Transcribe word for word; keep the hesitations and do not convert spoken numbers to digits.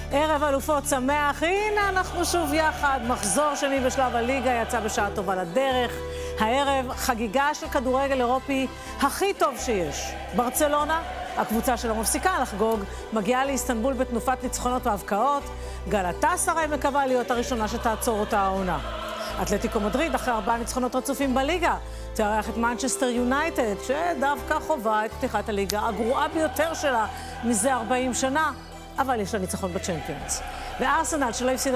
ערב אלופות שמח, הנה אנחנו שוב יחד, מחזור שני בשלב הליגה יצא בשעה טובה לדרך. הערב חגיגה של כדורגל אירופי הכי טוב שיש. ברצלונה, הקבוצה שלא מפסיקה לחגוג, מגיעה לאיסטנבול בתנופת ניצחונות והבקעות. גלאטסראי מקווה להיות הראשונה שתעצור אותה העונה. אתלטיקו מדריד, אחרי ארבעה ניצחונות רצופים בליגה, תארח את מנצ'סטר יונייטד, שדווקא חובה את פתיחת הליגה הגרועה ביותר שלה מזה ארבעים שנה, אבל יש לה ניצחון בצ'מפיונס. וארסנל שלא הפסידה